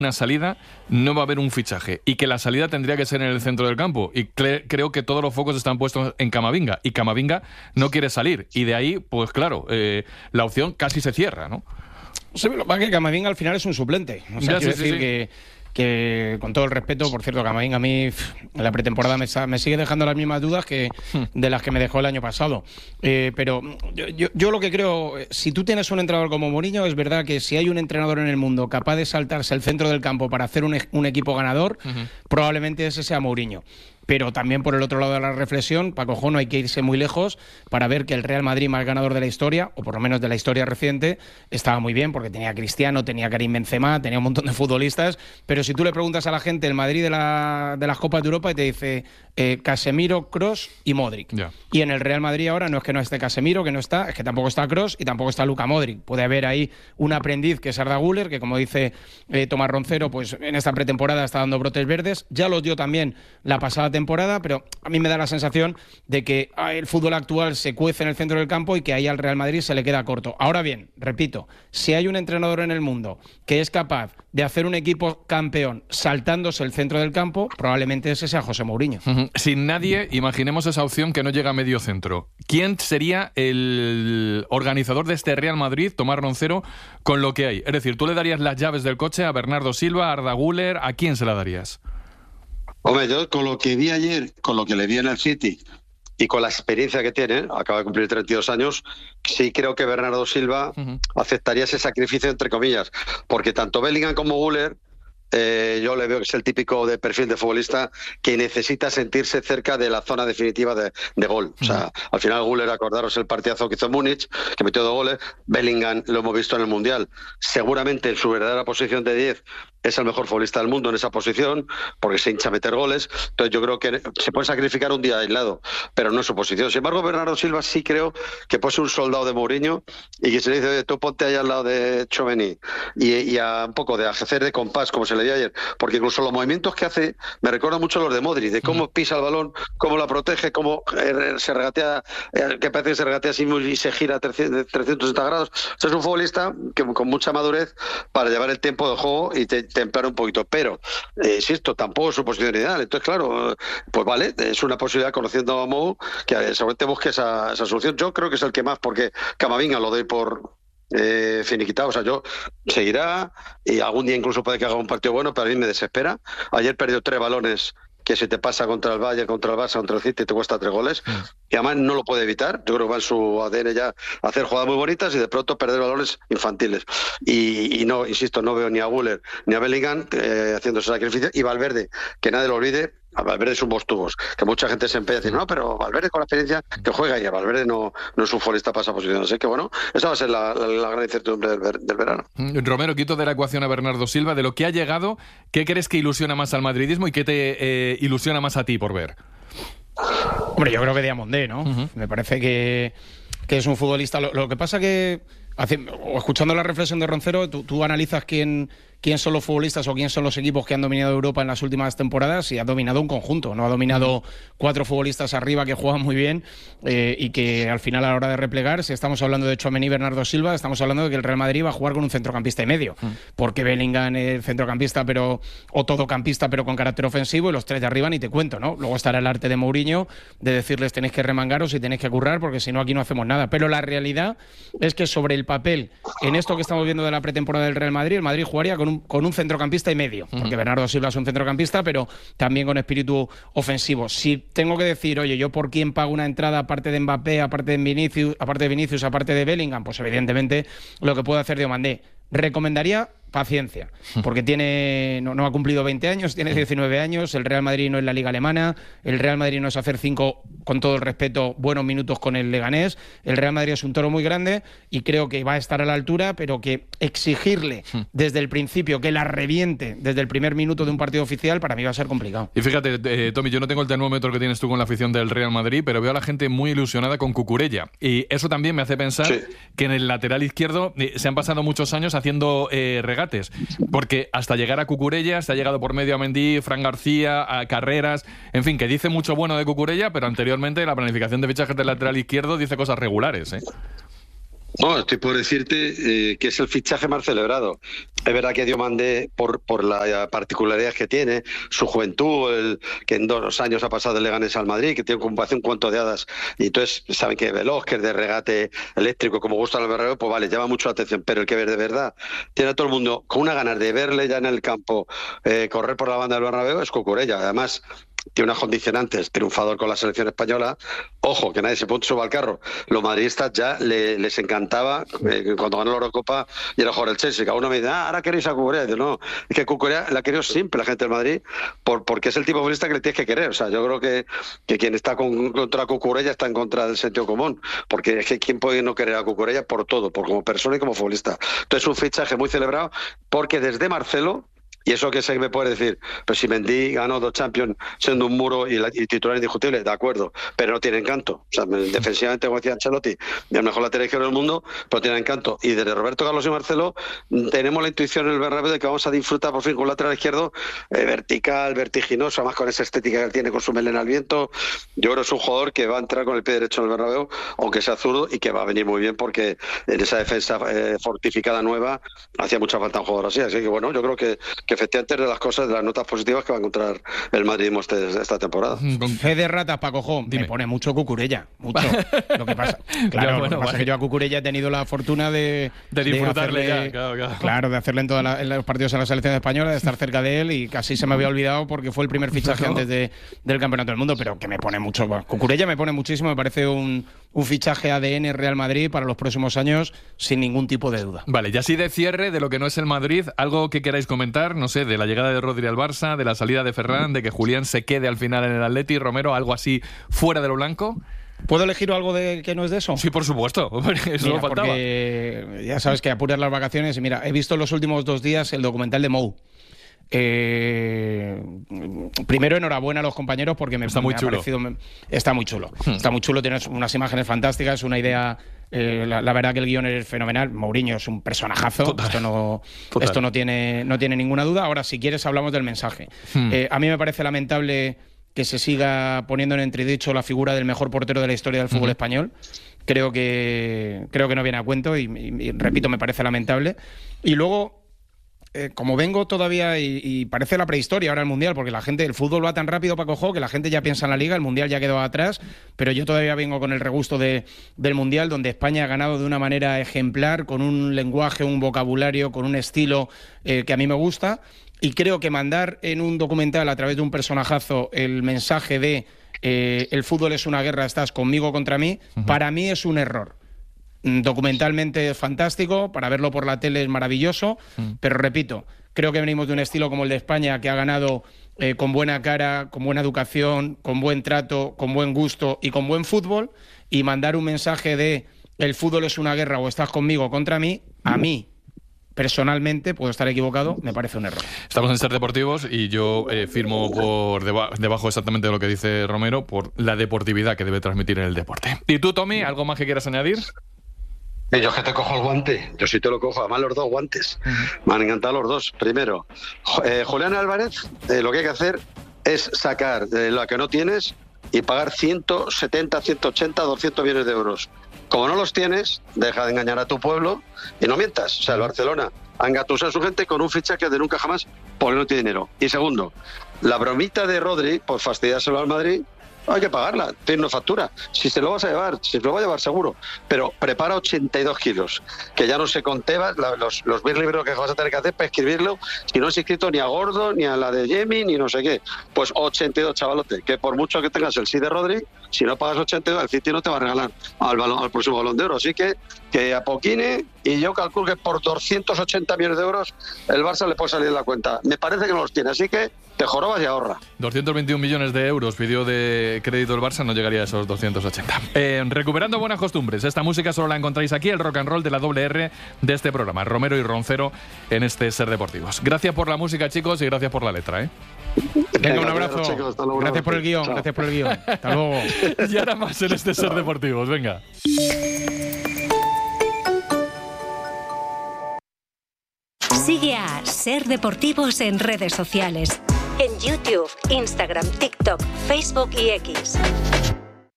una salida, no va a haber un fichaje, y que la salida tendría que ser en el centro del campo, y creo que todos los focos están puestos en Camavinga, y Camavinga no quiere salir, y de ahí, pues claro, la opción casi se cierra, ¿no? Sí, lo que pasa es que Camavinga al final es un suplente, o sea, quiero decir que con todo el respeto, por cierto, Camavinga a mí en la pretemporada me sigue dejando las mismas dudas que de las que me dejó el año pasado, pero yo lo que creo, si tú tienes un entrenador como Mourinho, es verdad que si hay un entrenador en el mundo capaz de saltarse el centro del campo para hacer un equipo ganador, probablemente ese sea Mourinho. Pero también por el otro lado de la reflexión, Paco Jo, no hay que irse muy lejos para ver que el Real Madrid más ganador de la historia, o por lo menos de la historia reciente, estaba muy bien, porque tenía a Cristiano, tenía a Karim Benzema, tenía un montón de futbolistas, pero si tú le preguntas a la gente el Madrid de las Copas de Europa y te dice Casemiro, Kroos y Modric. Yeah. Y en el Real Madrid ahora no es que no esté Casemiro, que no está, es que tampoco está Kroos y tampoco está Luka Modric. Puede haber ahí un aprendiz que es Arda Güler, que como dice Tomás Roncero, pues en esta pretemporada está dando brotes verdes, ya los dio también la pasada temporada, pero a mí me da la sensación de que el fútbol actual se cuece en el centro del campo y que ahí al Real Madrid se le queda corto. Ahora bien, repito, si hay un entrenador en el mundo que es capaz de hacer un equipo campeón saltándose el centro del campo, probablemente ese sea José Mourinho. Sin nadie, imaginemos esa opción que no llega a medio centro. ¿Quién sería el organizador de este Real Madrid, Tomás Roncero, con lo que hay? Es decir, ¿tú le darías las llaves del coche a Bernardo Silva, a Arda Güler? ¿A quién se la darías? Hombre, yo con lo que vi ayer, con lo que le vi en el City y con la experiencia que tiene, acaba de cumplir 32 años, sí creo que Bernardo Silva aceptaría ese sacrificio, entre comillas, porque tanto Bellingham como Güler, yo le veo que es el típico de perfil de futbolista que necesita sentirse cerca de la zona definitiva de gol. O sea, al final Güler, acordaros el partidazo que hizo Múnich, que metió 2 goles. Bellingham lo hemos visto en el Mundial, seguramente en su verdadera posición de 10 es el mejor futbolista del mundo en esa posición, porque se hincha a meter goles. Entonces yo creo que se puede sacrificar un día aislado, pero no es su posición. Sin embargo, Bernardo Silva sí creo que puede ser un soldado de Mourinho y que se le dice, oye, tú ponte ahí al lado de Tchouaméni y a un poco de hacer de compás, como se le dio ayer, porque incluso los movimientos que hace me recuerdan mucho a los de Modric, de cómo pisa el balón, cómo la protege, cómo se regatea, que parece que se regatea así y se gira 360 grados. O sea, es un futbolista que con mucha madurez para llevar el tiempo de juego y templar un poquito, pero insisto, tampoco es su posición ideal. Entonces, claro, pues vale, es una posibilidad, conociendo a Mou, que seguramente busque esa solución. Yo creo que es el que más, porque Camavinga lo doy por finiquitado. O sea, yo seguirá y algún día incluso puede que haga un partido bueno, pero a mí me desespera. Ayer perdió 3 balones que se te pasa contra el Bayern, contra el Barça, contra el City, te cuesta 3 goles, y además no lo puede evitar. Yo creo que va en su ADN ya hacer jugadas muy bonitas y de pronto perder balones infantiles. Y no, insisto, no veo ni a Güler ni a Bellingham haciendo ese sacrificio, y Valverde, que nadie lo olvide, a Valverde es un bostubos, que mucha gente se empeña a decir, no, pero Valverde con la experiencia que juega, y a Valverde no es un futbolista para esa posición. Así que bueno, esa va a ser la gran incertidumbre del verano. Romero, quito de la ecuación a Bernardo Silva. De lo que ha llegado, ¿qué crees que ilusiona más al madridismo y qué te ilusiona más a ti por ver? Hombre, yo creo que Diamondé, ¿no? Me parece que es un futbolista. Lo que pasa que, escuchando la reflexión de Roncero, tú analizas quién son los futbolistas o quién son los equipos que han dominado Europa en las últimas temporadas, y ha dominado un conjunto, no ha dominado 4 futbolistas arriba que juegan muy bien y que al final, a la hora de replegar, si estamos hablando de Tchouaméni y Bernardo Silva, estamos hablando de que el Real Madrid va a jugar con un centrocampista y medio, porque Bellingham es centrocampista o todocampista pero con carácter ofensivo, y los 3 de arriba ni te cuento, ¿no? Luego estará el arte de Mourinho de decirles tenéis que remangaros y tenéis que currar, porque si no aquí no hacemos nada. Pero la realidad es que sobre el papel, en esto que estamos viendo de la pretemporada del Real Madrid, el Madrid jugaría con un centrocampista y medio, porque Bernardo Silva es un centrocampista, pero también con espíritu ofensivo. Si tengo que decir, oye, ¿yo por quién pago una entrada aparte de Mbappé, aparte de Vinicius, aparte de Bellingham? Pues evidentemente lo que puede hacer Diomandé. Recomendaría paciencia, porque no ha cumplido 20 años, tiene 19 años, el Real Madrid no es la Liga Alemana, el Real Madrid no es hacer 5, con todo el respeto, buenos minutos con el Leganés. El Real Madrid es un toro muy grande y creo que va a estar a la altura, pero que exigirle desde el principio que la reviente desde el primer minuto de un partido oficial, para mí va a ser complicado. Y fíjate, Tommy, yo no tengo el termómetro que tienes tú con la afición del Real Madrid, pero veo a la gente muy ilusionada con Cucurella, y eso también me hace pensar que en el lateral izquierdo se han pasado muchos años haciendo regates, porque hasta llegar a Cucurella se ha llegado por medio a Mendy, Fran García, a Carreras, en fin, que dice mucho bueno de Cucurella, pero anteriormente la planificación de fichajes del lateral izquierdo dice cosas regulares, No, estoy por decirte que es el fichaje más celebrado. Es verdad que Diomandé, por la particularidad que tiene, su juventud, que en 2 años ha pasado de Leganés al Madrid, que tiene un cuento de hadas, y entonces saben que es veloz, que es de regate eléctrico, como gusta el Bernabéu, pues vale, llama mucho la atención. Pero el que de verdad tiene a todo el mundo con una ganas de verle ya en el campo correr por la banda del Bernabéu es Cucurella. Además, tiene unas condicionantes, triunfador con la selección española. Ojo, que nadie se suba al carro. Los madridistas ya les encantaba cuando ganó la Eurocopa y era jugador del Chelsea. Cada uno me dice, ahora queréis a Cucurella. Yo, no, es que Cucurella la ha querido siempre la gente del Madrid porque es el tipo de futbolista que le tienes que querer. O sea, yo creo que quien está contra Cucurella está en contra del sentido común, porque es que quién puede no querer a Cucurella por todo, por como persona y como futbolista. Entonces, un fichaje muy celebrado porque desde Marcelo. Y eso que se me puede decir, pero si Mendy ganó 2 Champions siendo un muro y titular indiscutible, de acuerdo, pero no tiene encanto. O sea, defensivamente, como decía Ancelotti, el mejor lateral izquierdo del mundo, pero tiene encanto. Y desde Roberto Carlos y Marcelo tenemos la intuición en el Bernabéu de que vamos a disfrutar por fin con un lateral izquierdo vertical, vertiginoso, además con esa estética que él tiene con su melena al viento. Yo creo que es un jugador que va a entrar con el pie derecho en el Bernabéu, aunque sea zurdo, y que va a venir muy bien porque en esa defensa fortificada nueva hacía mucha falta un jugador así. Así que bueno, yo creo que efectivamente es de las cosas, de las notas positivas que va a encontrar el madridismo esta temporada. Con fe de ratas, Paco Jo, me pone mucho Cucurella, mucho. Lo que pasa, claro, lo que pasa es que yo a Cucurella he tenido la fortuna de disfrutarle hacerle, ya, claro, de hacerle en los partidos en la selección española, de estar cerca de él, y casi se me había olvidado porque fue el primer fichaje antes del Campeonato del Mundo, pero que me pone mucho. Cucurella me pone muchísimo, me parece un fichaje ADN Real Madrid para los próximos años, sin ningún tipo de duda. Vale, y así de cierre de lo que no es el Madrid, algo que queráis comentar, no sé, de la llegada de Rodri al Barça, de la salida de Ferran, de que Julián se quede al final en el Atleti, Romero, algo así fuera de lo blanco. ¿Puedo elegir algo que no es de eso? Sí, por supuesto. Eso no faltaba. Porque ya sabes que apuras las vacaciones. Y mira, he visto en los últimos 2 días el documental de Mou. Primero, enhorabuena a los compañeros porque me ha parecido. Está muy chulo. Está muy chulo, tiene unas imágenes fantásticas, es una idea. La verdad que el guión es fenomenal. Mourinho es un personajazo. Total. Esto no tiene ninguna duda. Ahora, si quieres, hablamos del mensaje. A mí me parece lamentable que se siga poniendo en entredicho la figura del mejor portero de la historia del fútbol español. Creo que no viene a cuento y repito, me parece lamentable. Y luego, como vengo todavía y parece la prehistoria ahora el Mundial, porque el fútbol va tan rápido, Paco Jo, que la gente ya piensa en la Liga, el Mundial ya quedó atrás, pero yo todavía vengo con el regusto del Mundial, donde España ha ganado de una manera ejemplar, con un lenguaje, un vocabulario, con un estilo que a mí me gusta, y creo que mandar en un documental a través de un personajazo el mensaje de el fútbol es una guerra, estás conmigo contra mí, para mí es un error. Documentalmente es fantástico, para verlo por la tele es maravilloso, pero repito, creo que venimos de un estilo como el de España, que ha ganado con buena cara, con buena educación, con buen trato, con buen gusto y con buen fútbol, y mandar un mensaje de el fútbol es una guerra o estás conmigo contra mí, a mí personalmente, puedo estar equivocado, me parece un error. Estamos en Ser Deportivos y yo firmo por debajo exactamente de lo que dice Romero, por la deportividad que debe transmitir en el deporte. ¿Y tú, Tommy, algo más que quieras añadir? Yo es que te cojo el guante, yo sí te lo cojo, además los 2 guantes. Me han encantado los 2. Primero, Julián Álvarez, lo que hay que hacer es sacar de lo que no tienes y pagar 170, 180, 200 millones de euros. Como no los tienes, deja de engañar a tu pueblo y no mientas. O sea, el Barcelona ha engatusado a su gente con un fichaje de nunca jamás porque no tiene dinero. Y segundo, la bromita de Rodri, por fastidiárselo al Madrid, hay que pagarla, tiene una factura. Si se lo vas a llevar, si se lo va a llevar seguro, pero prepara 82 kilos, que ya no sé con Tebas, los 1000 libros que vas a tener que hacer para escribirlo, si no has inscrito ni a Gordo, ni a la de Yemi, ni no sé qué. Pues 82, chavalote, que por mucho que tengas el sí de Rodri, si no pagas 82, el City no te va a regalar al próximo Balón de Oro. Así que a Poquine, y yo calculo que por 280 millones de euros el Barça le puede salir de la cuenta. Me parece que no los tiene, así que te jorobas y ahorra. 221 millones de euros pidió de crédito el Barça, no llegaría a esos 280. Recuperando buenas costumbres, esta música solo la encontráis aquí, el rock and roll de la doble R de este programa, Romero y Roncero en este Ser Deportivos. Gracias por la música, chicos, y gracias por la letra, Venga, un abrazo. Chicos, gracias por el guión, chao. Gracias por el guión. Hasta luego. Y ahora más en este Ser Deportivos, venga. Sigue a Ser Deportivos en redes sociales. En YouTube, Instagram, TikTok, Facebook y X.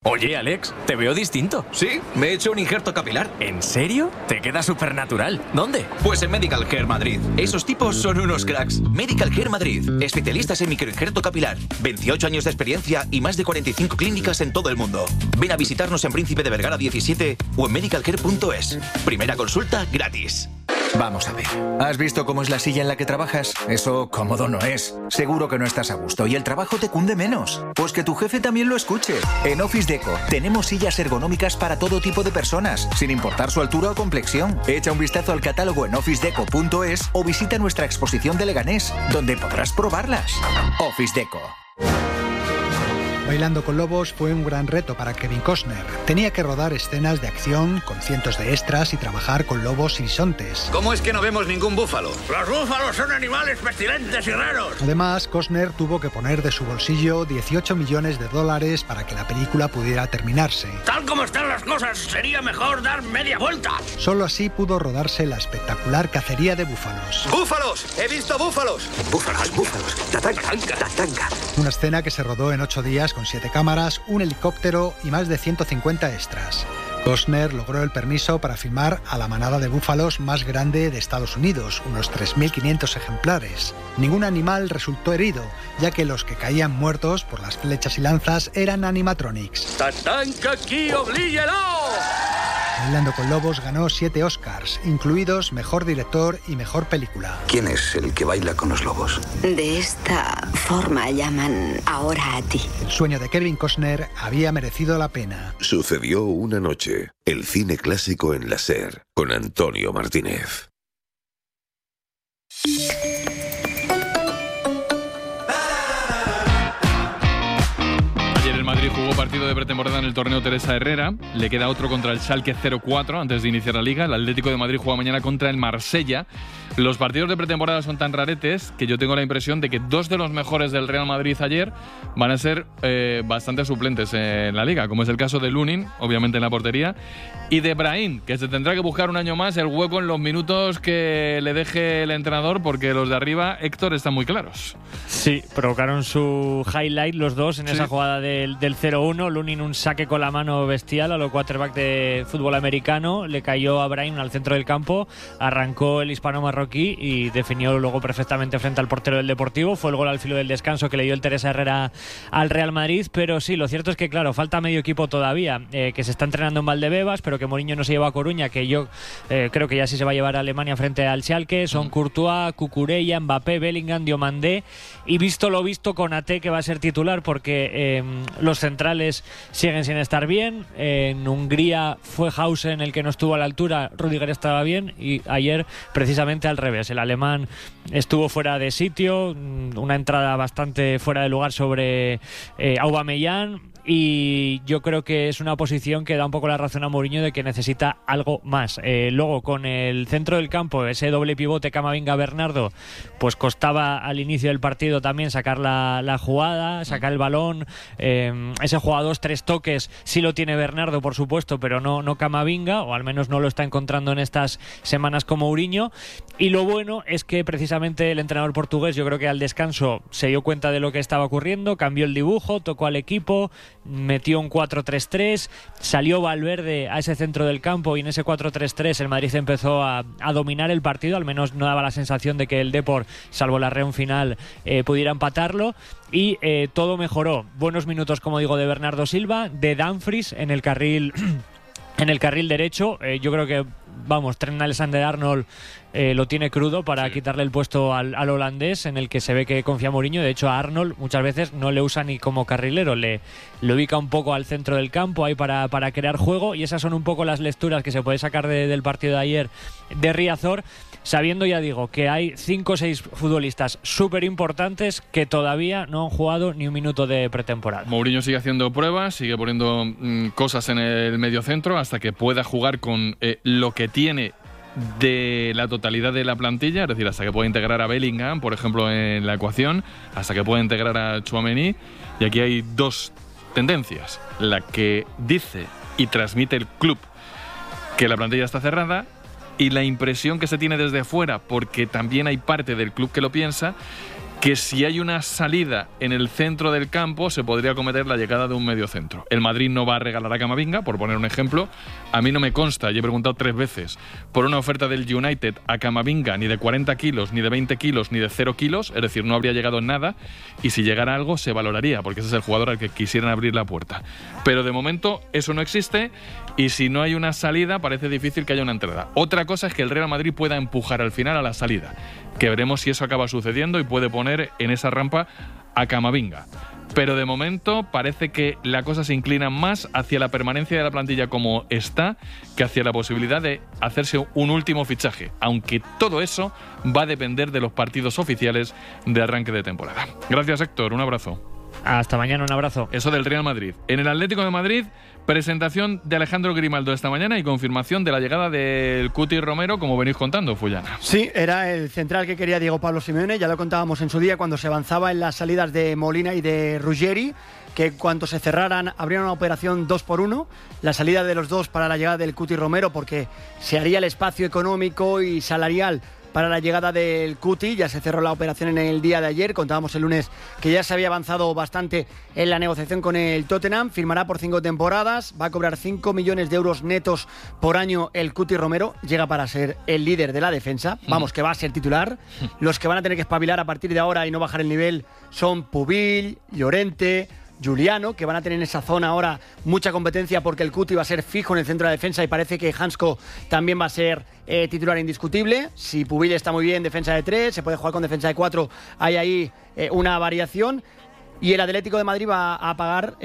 Oye, Alex, te veo distinto. Sí, me he hecho un injerto capilar. ¿En serio? Te queda súper natural. ¿Dónde? Pues en Medical Care Madrid. Esos tipos son unos cracks. Medical Care Madrid. Especialistas en microinjerto capilar. 28 años de experiencia y más de 45 clínicas en todo el mundo. Ven a visitarnos en Príncipe de Vergara 17 o en medicalcare.es. Primera consulta gratis. Vamos a ver. ¿Has visto cómo es la silla en la que trabajas? Eso cómodo no es. Seguro que no estás a gusto y el trabajo te cunde menos. Pues que tu jefe también lo escuche. En Office Deco tenemos sillas ergonómicas para todo tipo de personas, sin importar su altura o complexión. Echa un vistazo al catálogo en officedeco.es o visita nuestra exposición de Leganés, donde podrás probarlas. Office Deco. Bailando con lobos fue un gran reto para Kevin Costner. Tenía que rodar escenas de acción con cientos de extras y trabajar con lobos y bisontes. ¿Cómo es que no vemos ningún búfalo? Los búfalos son animales pestilentes y raros. Además, Costner tuvo que poner de su bolsillo $18 millones para que la película pudiera terminarse. Tal como están las cosas, sería mejor dar media vuelta. Solo así pudo rodarse la espectacular cacería de búfalos. ¡Búfalos! ¡He visto búfalos! ¡Búfalos! ¡Tatanca! Una escena que se rodó en 8 días con 7 cámaras, un helicóptero y más de 150 extras. Costner logró el permiso para filmar a la manada de búfalos más grande de Estados Unidos, unos 3.500 ejemplares. Ningún animal resultó herido, ya que los que caían muertos por las flechas y lanzas eran animatronics. ¡Tatanca aquí, oblíguelo! Bailando con lobos ganó 7 Oscars, incluidos Mejor Director y Mejor Película. ¿Quién es el que baila con los lobos? De esta forma llaman ahora a ti. El sueño de Kevin Costner había merecido la pena. Sucedió una noche. El cine clásico en la SER, con Antonio Martínez. Madrid jugó partido de pretemporada en el torneo Teresa Herrera, le queda otro contra el Schalke 04 antes de iniciar la Liga. El Atlético de Madrid juega mañana contra el Marsella. Los partidos de pretemporada son tan raretes que yo tengo la impresión de que 2 de los mejores del Real Madrid ayer van a ser bastante suplentes en la Liga, como es el caso de Lunin, obviamente en la portería, y de Brahim, que se tendrá que buscar un año más el hueco en los minutos que le deje el entrenador, porque los de arriba, Héctor, están muy claros. Sí, provocaron su highlight los dos en esa jugada del 0-1. Lunin un saque con la mano bestial a los quarterback de fútbol americano, le cayó a Brahim al centro del campo, arrancó el hispano marroquí y definió luego perfectamente frente al portero del Deportivo. Fue el gol al filo del descanso que le dio el Teresa Herrera al Real Madrid, pero sí, lo cierto es que claro, falta medio equipo todavía, que se está entrenando en Valdebebas, pero que Mourinho no se lleva a Coruña, que yo creo que ya sí se va a llevar a Alemania frente al Schalke. Son Courtois, Cucurella, Mbappé, Bellingham, Diomandé, y visto lo visto, Konaté, que va a ser titular porque los centrales siguen sin estar bien. En Hungría fue Hausen el que no estuvo a la altura, Rüdiger estaba bien, y ayer precisamente al revés, el alemán estuvo fuera de sitio, una entrada bastante fuera de lugar sobre Aubameyang. Y yo creo que es una posición que da un poco la razón a Mourinho de que necesita algo más. Luego, con el centro del campo, ese doble pivote Camavinga-Bernardo, pues costaba al inicio del partido también sacar la jugada, sacar el balón. Ese juego a 2-3 toques sí lo tiene Bernardo, por supuesto, pero no Camavinga, o al menos no lo está encontrando en estas semanas con Mourinho. Y lo bueno es que precisamente el entrenador portugués, yo creo que al descanso se dio cuenta de lo que estaba ocurriendo, cambió el dibujo, tocó al equipo, metió un 4-3-3, salió Valverde a ese centro del campo, y en ese 4-3-3 el Madrid empezó a dominar el partido. Al menos no daba la sensación de que el Depor, salvo la reunión final, pudiera empatarlo, y todo mejoró. Buenos minutos, como digo, de Bernardo Silva, de Dumfries en el carril derecho. Yo creo que, Trent Alexander-Arnold lo tiene crudo para quitarle el puesto al holandés, en el que se ve que confía Mourinho. De hecho, a Arnold muchas veces no le usa ni como carrilero, le ubica un poco al centro del campo ahí para crear juego, y esas son un poco las lecturas que se puede sacar del partido de ayer de Riazor, sabiendo, ya digo, que hay 5 o 6 futbolistas súper importantes que todavía no han jugado ni un minuto de pretemporada. Mourinho sigue haciendo pruebas, sigue poniendo cosas en el mediocentro hasta que pueda jugar con lo que tiene de la totalidad de la plantilla, es decir, hasta que pueda integrar a Bellingham, por ejemplo, en la ecuación, hasta que pueda integrar a Tchouaméni. Y aquí hay 2 tendencias: la que dice y transmite el club que la plantilla está cerrada, y la impresión que se tiene desde fuera, porque también hay parte del club que lo piensa, que si hay una salida en el centro del campo se podría cometer la llegada de un mediocentro. El Madrid no va a regalar a Camavinga, por poner un ejemplo. A mí no me consta, y he preguntado 3 veces, por una oferta del United a Camavinga ni de 40 kilos, ni de 20 kilos, ni de 0 kilos, es decir, no habría llegado en nada, y si llegara algo se valoraría, porque ese es el jugador al que quisieran abrir la puerta. Pero de momento eso no existe, y si no hay una salida parece difícil que haya una entrada. Otra cosa es que el Real Madrid pueda empujar al final a la salida, que veremos si eso acaba sucediendo y puede poner en esa rampa a Camavinga. Pero de momento parece que la cosa se inclina más hacia la permanencia de la plantilla como está que hacia la posibilidad de hacerse un último fichaje, aunque todo eso va a depender de los partidos oficiales de arranque de temporada. Gracias, Héctor, un abrazo. Hasta mañana, un abrazo. Eso del Real Madrid. En el Atlético de Madrid, presentación de Alejandro Grimaldo esta mañana y confirmación de la llegada del Cuti Romero, como venís contando, Fullana. Sí, era el central que quería Diego Pablo Simeone, ya lo contábamos en su día cuando se avanzaba en las salidas de Molina y de Ruggeri, que cuando se cerraran habría una operación 2x1, la salida de los dos para la llegada del Cuti Romero, porque se haría el espacio económico y salarial para la llegada del Cuti. Ya se cerró la operación en el día de ayer. Contábamos el lunes que ya se había avanzado bastante en la negociación con el Tottenham. Firmará por 5 temporadas. Va a cobrar 5 millones de euros netos por año el Cuti Romero. Llega para ser el líder de la defensa. Vamos, que va a ser titular. Los que van a tener que espabilar a partir de ahora y no bajar el nivel son Pubil, Llorente, Juliano, que van a tener en esa zona ahora mucha competencia porque el Cuti va a ser fijo en el centro de la defensa y parece que Hansko también va a ser titular indiscutible. Si Pubil está muy bien defensa de 3, se puede jugar con defensa de 4, hay ahí una variación. Y el Atlético de Madrid va a pagar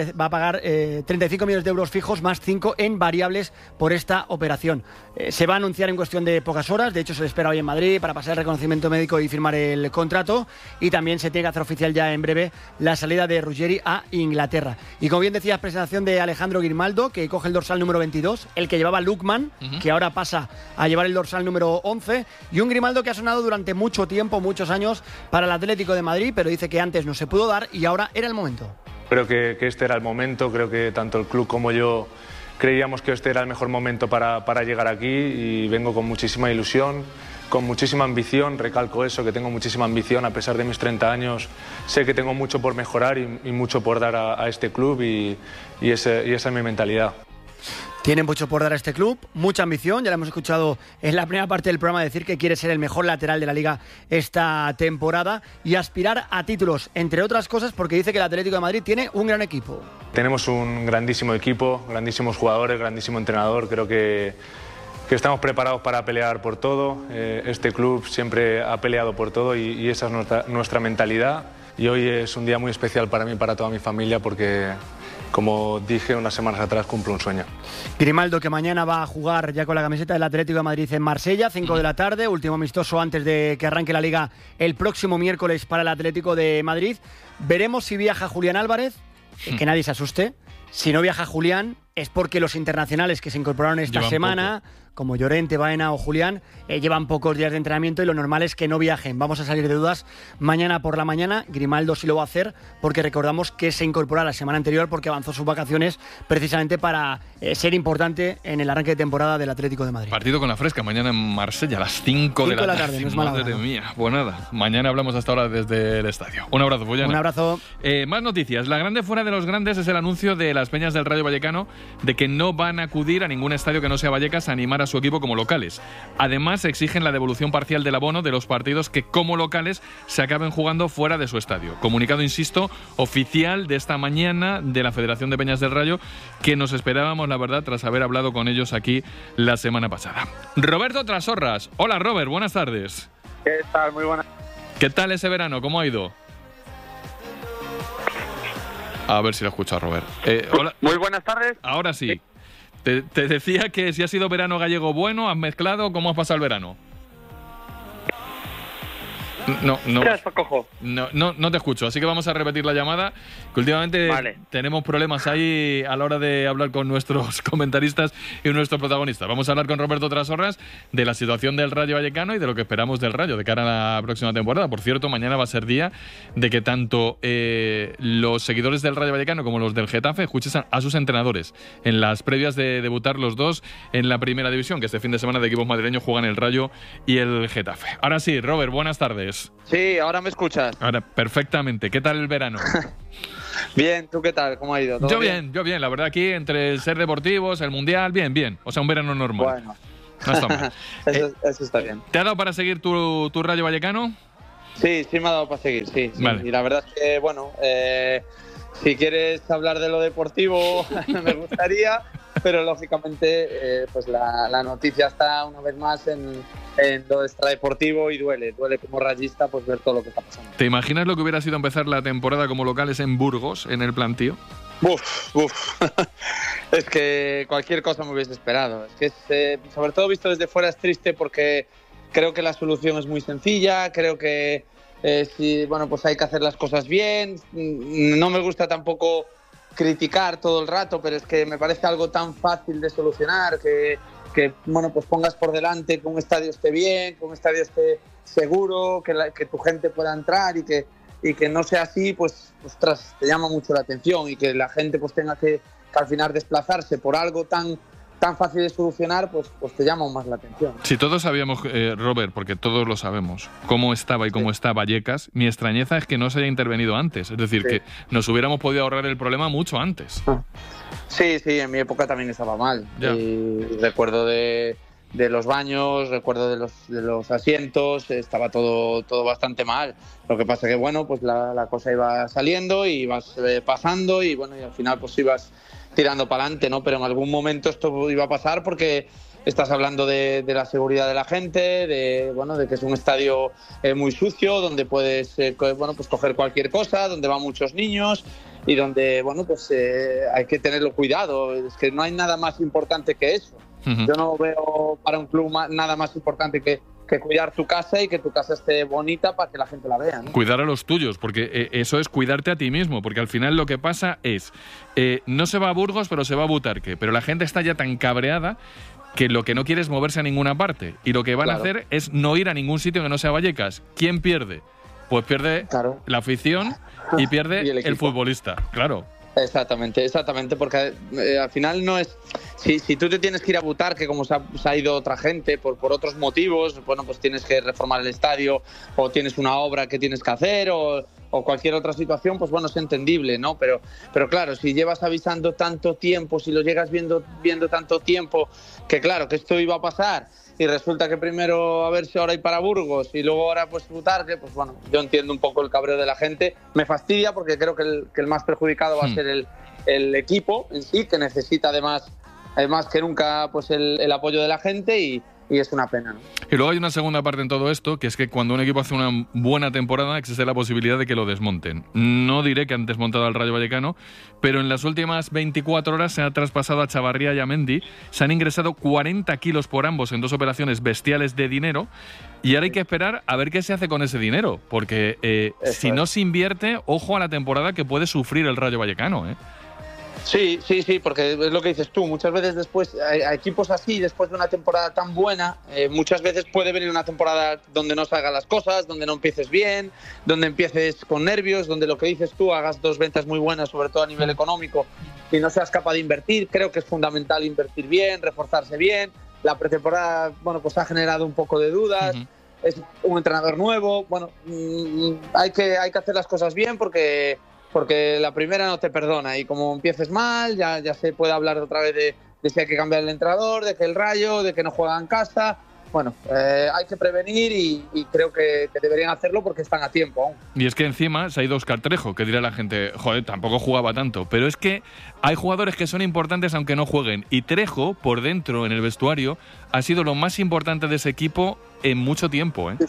35 millones de euros fijos más 5 en variables por esta operación. Se va a anunciar en cuestión de pocas horas, de hecho se le espera hoy en Madrid para pasar el reconocimiento médico y firmar el contrato, y también se tiene que hacer oficial ya en breve la salida de Ruggeri a Inglaterra. Y como bien decías, presentación de Alejandro Grimaldo, que coge el dorsal número 22, el que llevaba Lookman, que ahora pasa a llevar el dorsal número 11, y un Grimaldo que ha sonado durante mucho tiempo, muchos años para el Atlético de Madrid, pero dice que antes no se pudo dar y ahora era el momento. Creo que este era el momento, creo que tanto el club como yo creíamos que este era el mejor momento para llegar aquí, y vengo con muchísima ilusión, con muchísima ambición. Recalco eso, que tengo muchísima ambición a pesar de mis 30 años. Sé que tengo mucho por mejorar y mucho por dar a este club, y esa es mi mentalidad. Tiene mucho por dar a este club, mucha ambición. Ya lo hemos escuchado en la primera parte del programa decir que quiere ser el mejor lateral de la Liga esta temporada y aspirar a títulos, entre otras cosas porque dice que el Atlético de Madrid tiene un gran equipo. Tenemos un grandísimo equipo, grandísimos jugadores, grandísimo entrenador. Creo que estamos preparados para pelear por todo. Este club siempre ha peleado por todo y esa es nuestra mentalidad. Y hoy es un día muy especial para mí y para toda mi familia porque, como dije unas semanas atrás, cumplo un sueño. Grimaldo, que mañana va a jugar ya con la camiseta del Atlético de Madrid en Marsella, 5 de la tarde, último amistoso antes de que arranque la Liga el próximo miércoles para el Atlético de Madrid. Veremos si viaja Julián Álvarez, que nadie se asuste. Si no viaja Julián es porque los internacionales que se incorporaron esta semana, como Llorente, Baena o Julián, llevan pocos días de entrenamiento y lo normal es que no viajen. Vamos a salir de dudas mañana por la mañana. Grimaldo sí lo va a hacer porque recordamos que se incorpora la semana anterior porque avanzó sus vacaciones precisamente para ser importante en el arranque de temporada del Atlético de Madrid. Partido con la fresca mañana en Marsella a las 5 de la tarde. No es mala hora, Madre mía, pues nada, mañana hablamos hasta ahora desde el estadio. Un abrazo, Fullana. Un abrazo. Más noticias. La grande fuera de los grandes es el anuncio de las Peñas del Rayo Vallecano de que no van a acudir a ningún estadio que no sea Vallecas a animar a su equipo como locales. Además, exigen la devolución parcial del abono de los partidos que como locales se acaben jugando fuera de su estadio. Comunicado, insisto, oficial de esta mañana de la Federación de Peñas del Rayo, que nos esperábamos, la verdad, tras haber hablado con ellos aquí la semana pasada. Roberto Trasorras. Hola, Robert, buenas tardes. ¿Qué tal? Muy buenas. ¿Qué tal ese verano? ¿Cómo ha ido? A ver si lo escucha Robert. Hola. Muy buenas tardes. Ahora sí. Te decía que si ha sido verano gallego bueno, has mezclado, ¿cómo has pasado el verano? No te escucho, así que vamos a repetir la llamada, que últimamente tenemos problemas ahí a la hora de hablar con nuestros comentaristas y nuestros protagonistas. Vamos a hablar con Roberto Trasorras de la situación del Rayo Vallecano y de lo que esperamos del Rayo de cara a la próxima temporada. Por cierto, mañana va a ser día de que tanto los seguidores del Rayo Vallecano como los del Getafe escuchen a sus entrenadores en las previas de debutar los dos en la primera división, que este fin de semana de equipos madrileños juegan el Rayo y el Getafe. Ahora sí, Robert, buenas tardes. oyes? Sí, ahora me escuchas. Ahora, perfectamente. ¿Qué tal el verano? Bien, ¿tú qué tal? ¿Cómo ha ido? Yo bien. La verdad, aquí entre el Ser Deportivos, el Mundial, bien. O sea, un verano normal. Bueno. No está mal. Eso está bien. ¿Te ha dado para seguir tu Rayo Vallecano? Sí, me ha dado para seguir, sí. Vale. Y la verdad es que, bueno, si quieres hablar de lo deportivo, me gustaría, pero lógicamente pues la noticia está una vez más en lo extradeportivo y duele como rayista pues ver todo lo que está pasando. ¿Te imaginas lo que hubiera sido empezar la temporada como locales en Burgos, en el plantío? Uf. Es que cualquier cosa me hubiese esperado. Es que sobre todo visto desde fuera es triste porque creo que la solución es muy sencilla, creo que pues hay que hacer las cosas bien. No me gusta tampoco criticar todo el rato, pero es que me parece algo tan fácil de solucionar que pues pongas por delante que un estadio esté bien, que un estadio esté seguro, que tu gente pueda entrar y que no sea así, pues ostras, te llama mucho la atención, y que la gente pues tenga que al final desplazarse por algo tan fácil de solucionar, pues te llama más la atención. Si todos sabíamos, Robert, porque todos lo sabemos, cómo estaba y cómo está Vallecas, mi extrañeza es que no se haya intervenido antes. Es decir, que nos hubiéramos podido ahorrar el problema mucho antes. Sí, en mi época también estaba mal. Y recuerdo de los baños, recuerdo de los asientos, estaba todo bastante mal. Lo que pasa que, bueno, pues la cosa iba saliendo y ibas pasando y, bueno, y al final pues ibas tirando para adelante, ¿no? Pero en algún momento esto iba a pasar porque estás hablando de la seguridad de la gente, de que es un estadio muy sucio, donde puedes pues coger cualquier cosa, donde van muchos niños y donde hay que tenerlo cuidado. Es que no hay nada más importante que eso. Uh-huh. Yo no veo para un club nada más importante que cuidar tu casa y que tu casa esté bonita para que la gente la vea, ¿no? Cuidar a los tuyos, porque eso es cuidarte a ti mismo, porque al final lo que pasa es, no se va a Burgos, pero se va a Butarque, pero la gente está ya tan cabreada que lo que no quiere es moverse a ninguna parte, y lo que van a hacer es no ir a ningún sitio que no sea Vallecas. ¿Quién pierde? Pues pierde la afición y pierde el futbolista, claro. Exactamente, porque al final no es... Si tú te tienes que ir a Butarque, como se ha ido otra gente por otros motivos, bueno, pues tienes que reformar el estadio o tienes una obra que tienes que hacer o cualquier otra situación, pues bueno, es entendible, ¿no? Pero claro, si llevas avisando tanto tiempo, si lo llegas viendo tanto tiempo, que claro, que esto iba a pasar y resulta que primero a ver si ahora hay para Burgos y luego ahora pues Butarque, pues bueno, yo entiendo un poco el cabreo de la gente. Me fastidia porque creo que el más perjudicado va a ser el equipo en sí, que necesita además que nunca pues el apoyo de la gente y es una pena, ¿no? Y luego hay una segunda parte en todo esto, que es que cuando un equipo hace una buena temporada existe la posibilidad de que lo desmonten. No diré que han desmontado al Rayo Vallecano, pero en las últimas 24 horas se ha traspasado a Chavarría y a Mendy, se han ingresado 40 kilos por ambos en dos operaciones bestiales de dinero, y ahora hay que esperar a ver qué se hace con ese dinero, porque si no se invierte, ojo a la temporada que puede sufrir el Rayo Vallecano, ¿eh? Sí, porque es lo que dices tú. Muchas veces después, a equipos así, después de una temporada tan buena, muchas veces puede venir una temporada donde no salgan las cosas, donde no empieces bien, donde empieces con nervios, donde lo que dices tú, hagas dos ventas muy buenas, sobre todo a nivel económico, y no seas capaz de invertir. Creo que es fundamental invertir bien, reforzarse bien. La pretemporada, bueno, pues ha generado un poco de dudas. Uh-huh. Es un entrenador nuevo. Bueno, hay que hacer las cosas bien porque la primera no te perdona, y como empieces mal ya se puede hablar otra vez de si hay que cambiar el entrenador, de que el Rayo, de que no juega en casa. Bueno, hay que prevenir y creo que deberían hacerlo porque están a tiempo aún. Y es que encima se ha ido Óscar Trejo, que dirá la gente, joder, tampoco jugaba tanto, pero es que hay jugadores que son importantes aunque no jueguen, y Trejo, por dentro, en el vestuario, ha sido lo más importante de ese equipo en mucho tiempo, ¿eh?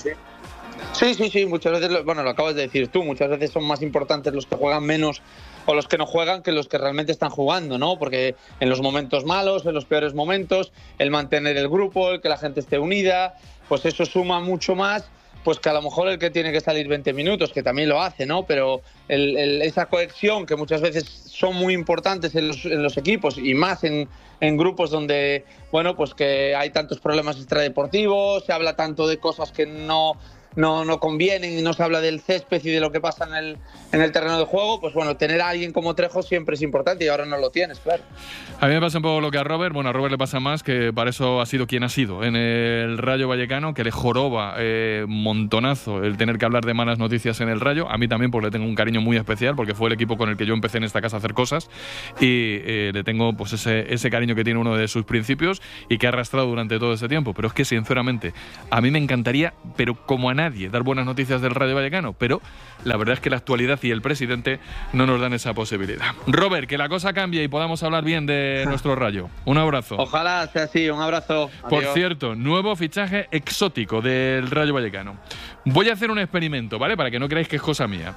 Sí, muchas veces, bueno, lo acabas de decir tú, muchas veces son más importantes los que juegan menos o los que no juegan que los que realmente están jugando, ¿no? Porque en los momentos malos, en los peores momentos, el mantener el grupo, el que la gente esté unida, pues eso suma mucho más, pues que a lo mejor el que tiene que salir 20 minutos, que también lo hace, ¿no? Pero esa cohesión que muchas veces son muy importantes en los equipos y más en grupos donde, bueno, pues que hay tantos problemas extradeportivos, se habla tanto de cosas que no no convienen y no se habla del césped y de lo que pasa en el terreno de juego, pues bueno, tener a alguien como Trejo siempre es importante y ahora no lo tienes, claro. A mí me pasa un poco lo que a Robert. Bueno, a Robert le pasa más, que para eso ha sido quien ha sido en el Rayo Vallecano, que le joroba montonazo el tener que hablar de malas noticias en el Rayo. A mí también, porque le tengo un cariño muy especial, porque fue el equipo con el que yo empecé en esta casa a hacer cosas y le tengo pues ese cariño que tiene uno de sus principios y que ha arrastrado durante todo ese tiempo. Pero es que, sinceramente, a mí me encantaría, pero como a nadie, dar buenas noticias del Rayo Vallecano, pero la verdad es que la actualidad y el presidente no nos dan esa posibilidad. Robert, que la cosa cambie y podamos hablar bien de nuestro Rayo. Un abrazo. Ojalá sea así, un abrazo. Adiós. Por cierto, nuevo fichaje exótico del Rayo Vallecano. Voy a hacer un experimento, ¿vale? Para que no creáis que es cosa mía.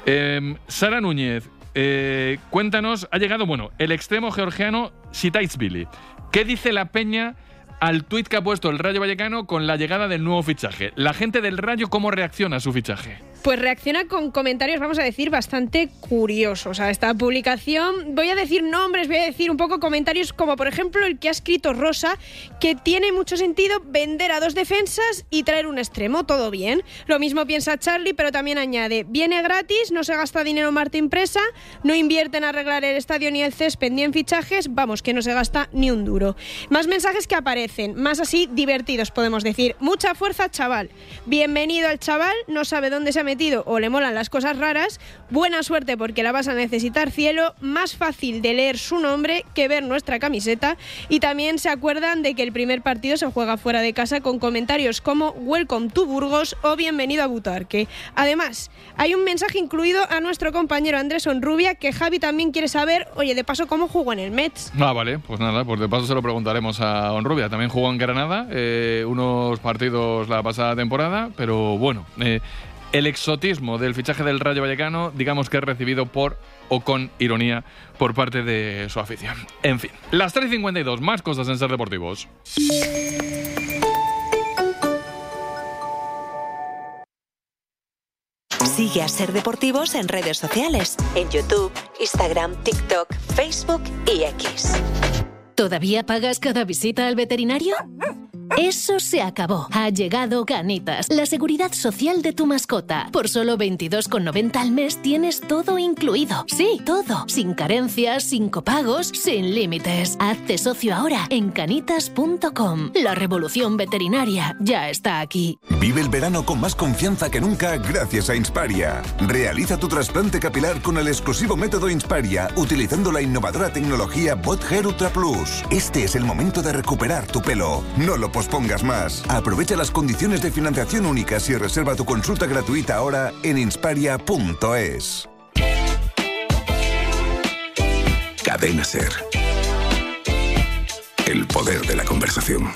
Sara Núñez, cuéntanos, ha llegado, el extremo georgiano Sitaishvili. ¿Qué dice la peña al tuit que ha puesto el Rayo Vallecano con la llegada del nuevo fichaje? La gente del Rayo, ¿cómo reacciona a su fichaje? Pues reacciona con comentarios, vamos a decir, bastante curiosos a esta publicación. Voy a decir nombres, voy a decir un poco comentarios como, por ejemplo, el que ha escrito Rosa, que tiene mucho sentido vender a 2 defensas y traer un extremo, todo bien. Lo mismo piensa Charlie, pero también añade, viene gratis, no se gasta dinero en Martín Presa, no invierte en arreglar el estadio ni el césped ni en fichajes, vamos, que no se gasta ni un duro. Más mensajes que aparecen, más así divertidos, podemos decir. Mucha fuerza, chaval. Bienvenido al chaval, no sabe dónde se ha metido o le molan las cosas raras. Buena suerte porque la vas a necesitar, cielo. Más fácil de leer su nombre que ver nuestra camiseta. Y también se acuerdan de que el primer partido se juega fuera de casa, con comentarios como Welcome to Burgos o Bienvenido a Butarque. Además, hay un mensaje incluido a nuestro compañero Andrés Onrubia, que Javi también quiere saber, oye, de paso, ¿cómo jugó en el Metz? Vale, pues nada, pues de paso se lo preguntaremos a Onrubia. También jugó en Granada, unos partidos la pasada temporada, pero bueno, el exotismo del fichaje del Rayo Vallecano, digamos que es recibido por o con ironía por parte de su afición. En fin, las 3:52, más cosas en Ser Deportivos. Sigue a Ser Deportivos en redes sociales, en YouTube, Instagram, TikTok, Facebook y X. ¿Todavía pagas cada visita al veterinario? Eso se acabó. Ha llegado Ganitas, la seguridad social de tu mascota. Por solo 22,90 al mes tienes todo incluido. Sí, todo. Sin carencias, sin copagos, sin límites. Hazte socio ahora en canitas.com. La revolución veterinaria ya está aquí. Vive el verano con más confianza que nunca gracias a Insparia. Realiza tu trasplante capilar con el exclusivo método Insparia, utilizando la innovadora tecnología Bot Hair Ultra Plus. Este es el momento de recuperar tu pelo. No lo pospongas más. Aprovecha las condiciones de financiación únicas y reserva tu consulta gratuita ahora en insparia.es. Cadena Ser. El poder de la conversación.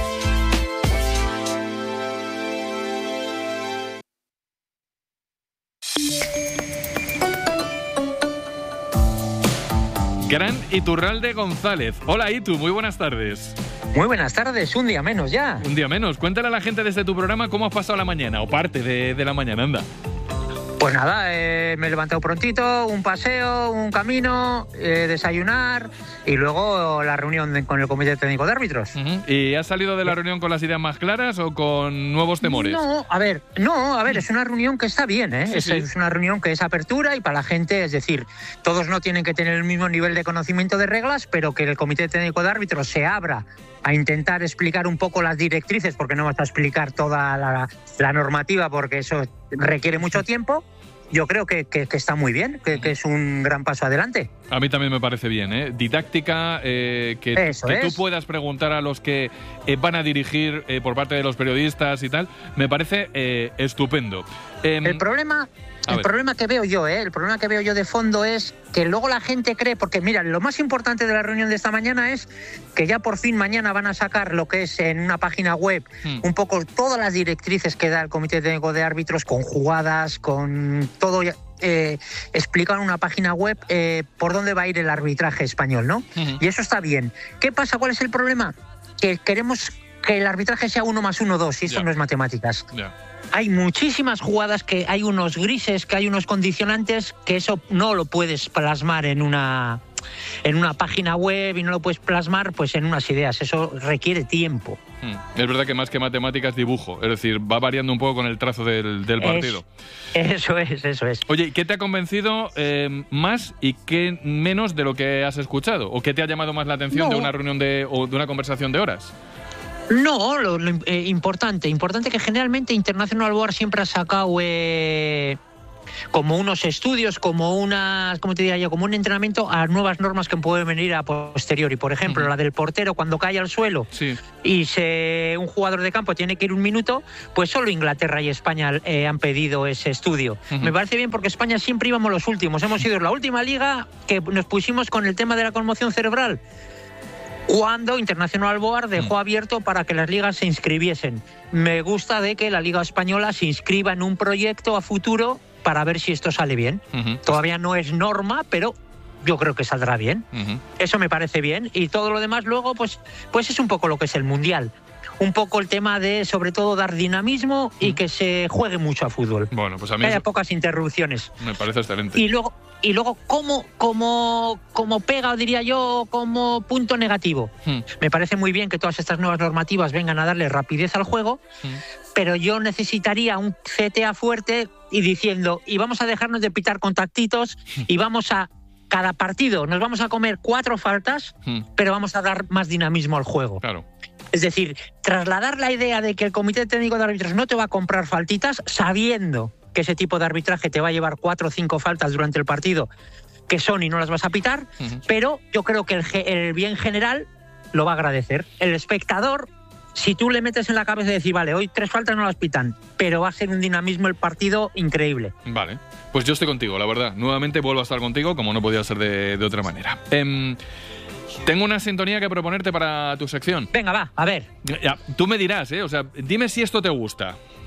Gran Iturralde González. Hola, Itu, muy buenas tardes. Muy buenas tardes, un día menos ya. Un día menos. Cuéntale a la gente desde tu programa cómo has pasado la mañana, o parte de la mañana, anda. Pues nada, me he levantado prontito, un paseo, un camino, desayunar y luego la reunión con el Comité Técnico de Árbitros. ¿Y has salido de la reunión con las ideas más claras o con nuevos temores? No, a ver, es una reunión que está bien, ¿eh? Sí. Es una reunión que es apertura y para la gente, es decir, todos no tienen que tener el mismo nivel de conocimiento de reglas, pero que el Comité Técnico de Árbitros se abra a intentar explicar un poco las directrices, porque no vas a explicar toda la normativa, porque eso requiere mucho tiempo. Yo creo que está muy bien, que es un gran paso adelante. A mí también me parece bien, ¿eh? Didáctica, que tú puedas preguntar a los que van a dirigir por parte de los periodistas y tal, me parece estupendo. El problema que veo yo, el problema que veo yo de fondo es que luego la gente cree, porque mira, lo más importante de la reunión de esta mañana es que ya por fin mañana van a sacar lo que es en una página web un poco todas las directrices que da el Comité Técnico de Árbitros, con jugadas, con todo, explican en una página web por dónde va a ir el arbitraje español, ¿no? Y eso está bien. ¿Qué pasa? ¿Cuál es el problema? Que queremos que el arbitraje sea 1 más 1, 2, y eso no es matemáticas. Hay muchísimas jugadas que hay unos grises, que hay unos condicionantes, que eso no lo puedes plasmar en una en una página web y no lo puedes plasmar pues en unas ideas. Eso requiere tiempo. Es verdad que más que matemáticas, dibujo. Es decir, va variando un poco con el trazo del partido. Eso es. Oye, ¿qué te ha convencido más y qué menos de lo que has escuchado? ¿O qué te ha llamado más la atención de una reunión o de una conversación de horas? No, lo importante que generalmente International Board siempre ha sacado como unos estudios, como ¿cómo te diría yo? Como un entrenamiento a nuevas normas que pueden venir a posteriori. Por ejemplo, la del portero cuando cae al suelo y un jugador de campo tiene que ir 1 minuto, pues solo Inglaterra y España han pedido ese estudio. Me parece bien porque España siempre íbamos los últimos. Hemos sido la última liga que nos pusimos con el tema de la conmoción cerebral, cuando International Board dejó abierto para que las ligas se inscribiesen. Me gusta de que la Liga Española se inscriba en un proyecto a futuro para ver si esto sale bien. Todavía no es norma, pero yo creo que saldrá bien. Eso me parece bien. Y todo lo demás luego, pues es un poco lo que es el Mundial. Un poco el tema de, sobre todo, dar dinamismo y que se juegue mucho a fútbol. Bueno, pues a mí que haya pocas interrupciones. Me parece excelente. Y luego como pega, diría yo, como punto negativo. Me parece muy bien que todas estas nuevas normativas vengan a darle rapidez al juego, pero yo necesitaría un CTA fuerte y diciendo, y vamos a dejarnos de pitar contactitos y vamos a, cada partido, nos vamos a comer 4 faltas, pero vamos a dar más dinamismo al juego. Claro. Es decir, trasladar la idea de que el Comité Técnico de Árbitros no te va a comprar faltitas sabiendo que ese tipo de arbitraje te va a llevar 4 o 5 faltas durante el partido, que son y no las vas a pitar, pero yo creo que el bien general lo va a agradecer. El espectador, si tú le metes en la cabeza de decir, vale, hoy 3 faltas no las pitan, pero va a ser un dinamismo el partido increíble. Vale, pues yo estoy contigo, la verdad. Nuevamente vuelvo a estar contigo, como no podía ser de otra manera. Tengo una sintonía que proponerte para tu sección. Venga, va, a ver. Ya, tú me dirás, o sea, dime si esto te gusta.